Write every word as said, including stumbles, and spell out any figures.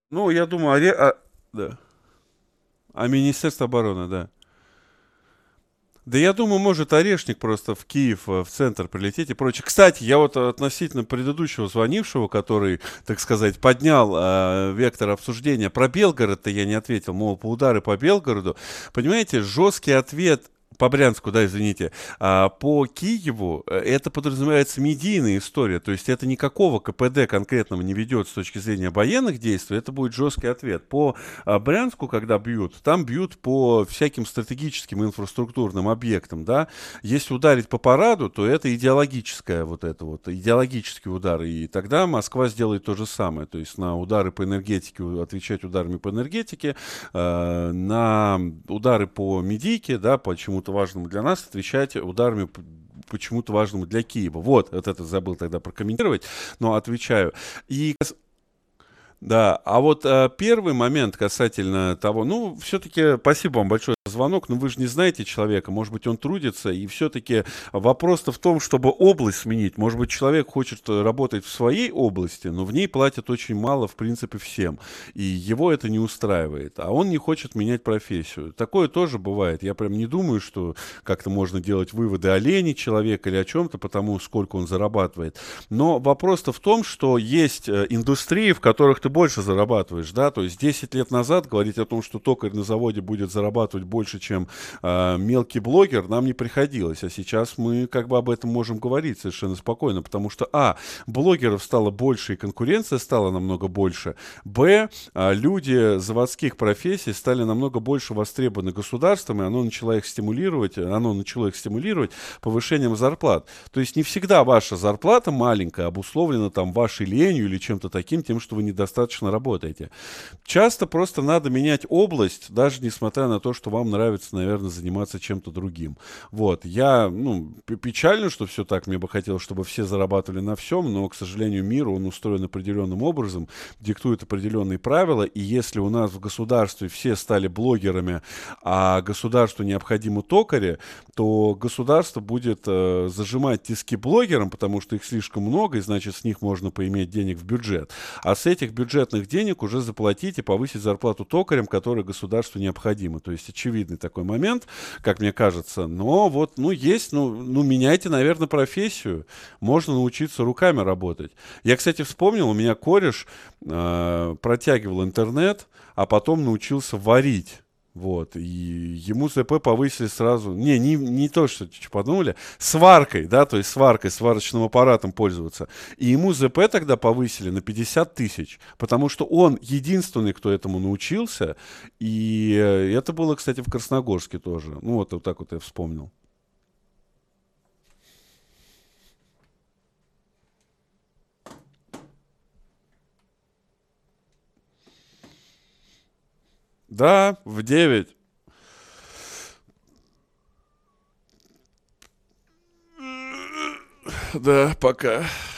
Ну, я думаю, оре- а, да. А Министерство обороны, да. Да я думаю, может Орешник просто в Киев, э, в центр прилететь и прочее. Кстати, я вот относительно предыдущего звонившего, который, так сказать, поднял э, вектор обсуждения про Белгород-то я не ответил, мол, по удары по Белгороду. Понимаете, жесткий ответ по Брянску, да, извините, а, по Киеву э, это подразумевается медийная история, то есть это никакого ка пэ дэ конкретного не ведет с точки зрения военных действий, это будет жесткий ответ. По а, Брянску, когда бьют, там бьют по всяким стратегическим инфраструктурным объектам, да. Если ударить по параду, то это идеологическая вот это вот, идеологический удар, и тогда Москва сделает то же самое, то есть на удары по энергетике отвечать ударами по энергетике, э, на удары по медийке, да, почему-то важному для нас, отвечать ударами п- почему-то важному для Киева. Вот, вот это забыл тогда прокомментировать, но отвечаю. И да, а вот э, первый момент касательно того, ну, все-таки спасибо вам большое за звонок, но вы же не знаете человека, может быть, он трудится, и все-таки вопрос-то в том, чтобы область сменить. Может быть, человек хочет э, работать в своей области, но в ней платят очень мало, в принципе, всем, и его это не устраивает, а он не хочет менять профессию. Такое тоже бывает. Я прям не думаю, что как-то можно делать выводы о лени человека или о чем-то, потому сколько он зарабатывает. Но вопрос-то в том, что есть э, индустрии, в которых ты больше зарабатываешь, да, то есть десять лет назад говорить о том, что токарь на заводе будет зарабатывать больше, чем э, мелкий блогер, нам не приходилось, а сейчас мы как бы об этом можем говорить совершенно спокойно, потому что, а, блогеров стало больше и конкуренция стала намного больше, б, а, люди заводских профессий стали намного больше востребованы государством, и оно начало их стимулировать, оно начало их стимулировать повышением зарплат. То есть не всегда ваша зарплата маленькая обусловлена там вашей ленью или чем-то таким, тем, что вы недостаточно работаете. Часто просто надо менять область, даже несмотря на то, что вам нравится, наверное, заниматься чем-то другим. Вот. Я, ну, п- печально, что все так. Мне бы хотелось, чтобы все зарабатывали на всем, но, к сожалению, мир, он устроен определенным образом, диктует определенные правила, и если у нас в государстве все стали блогерами, а государству необходимы токари, то государство будет э, зажимать тиски блогерам, потому что их слишком много, и значит с них можно поиметь денег в бюджет. А с этих бюджетных денег уже заплатить и повысить зарплату токарям, которые государству необходимы. То есть очевидный такой момент, как мне кажется. Но вот, ну, есть, ну, ну меняйте, наверное, профессию. Можно научиться руками работать. Я, кстати, вспомнил, у меня кореш э, протягивал интернет, а потом научился варить. Вот, и ему зэ пэ повысили сразу, не, не, не то, что подумали, сваркой, да, то есть сваркой, сварочным аппаратом пользоваться. И ему зэ пэ тогда повысили на пятьдесят тысяч, потому что он единственный, кто этому научился, и э, это было, кстати, в Красногорске тоже. Ну, вот, вот так вот я вспомнил. Да, в девять. Да, пока.